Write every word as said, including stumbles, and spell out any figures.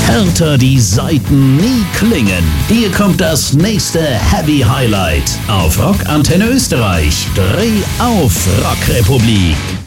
Härter die Saiten nie klingen. Hier kommt das nächste Heavy Highlight auf Rock Antenne Österreich. Dreh auf Rockrepublik.